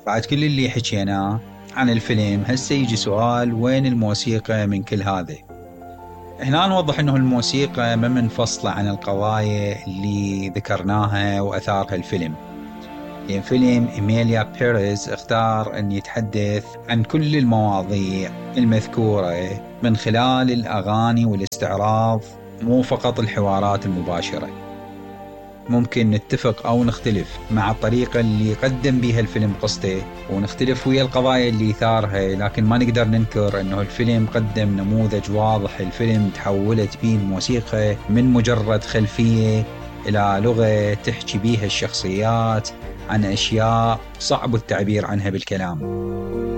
بعد كل اللي حكيناه عن الفيلم هسه يجي سؤال: وين الموسيقى من كل هذا؟ هنا نوضح انه الموسيقى ما منفصلة عن القضايا اللي ذكرناها واثارها الفيلم. يعني فيلم إيميليا بيريز اختار أن يتحدث عن كل المواضيع المذكورة من خلال الأغاني والاستعراض، مو فقط الحوارات المباشرة. ممكن نتفق أو نختلف مع الطريقة اللي قدم بها الفيلم قصته، ونختلف ويا القضايا اللي يثارها، لكن ما نقدر ننكر أنه الفيلم قدم نموذج واضح. الفيلم تحولت به الموسيقى من مجرد خلفية إلى لغة تحكي بيها الشخصيات عن أشياء صعب التعبير عنها بالكلام.